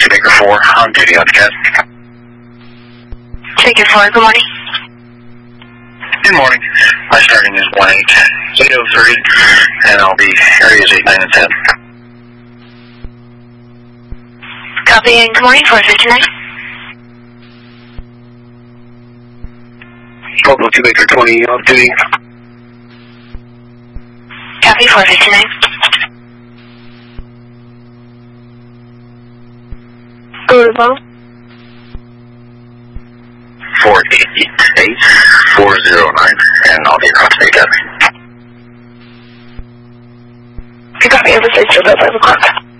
to Baker 4, on duty on cat. Baker 4, good morning. Good morning. My starting is 18803, and I'll be areas 8, 9, and 10. Copy, and good morning, 459. Volvo 2 Baker 20, on duty. Copy, 459. Go to phone. 488-409, and I'll be across the academy. Copy, everything till about 5 o'clock.